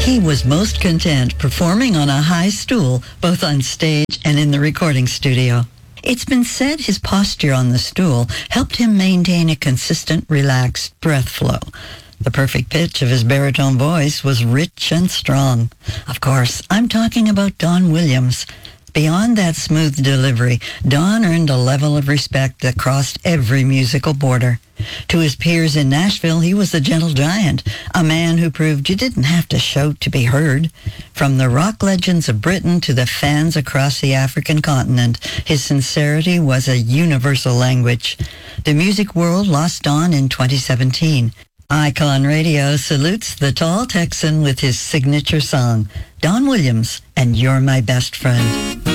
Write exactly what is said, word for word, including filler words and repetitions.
He was most content performing on a high stool, both on stage and in the recording studio. It's been said his posture on the stool helped him maintain a consistent, relaxed breath flow. The perfect pitch of his baritone voice was rich and strong. Of course, I'm talking about Don Williams. Beyond that smooth delivery, Don earned a level of respect that crossed every musical border. To his peers in Nashville, he was the gentle giant, a man who proved you didn't have to shout to be heard. From the rock legends of Britain to the fans across the African continent, his sincerity was a universal language. The music world lost Don in twenty seventeen. Icon Radio salutes the tall Texan with his signature song, Don Williams and You're My Best Friend.